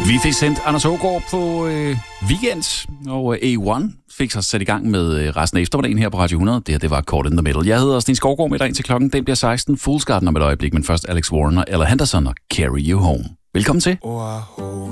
Vi fik sendt Anders Aagaard på weekend, og A1 fik sig sat i gang med resten af eftermiddagen her på Radio 100. Det her, det var Caught in the Middle. Jeg hedder Sten Skovgaard med dig til klokken. Den bliver 16. Fool's Garden om et øjeblik, men først Alex Warren og Ella Henderson og Carry You Home. Velkommen til.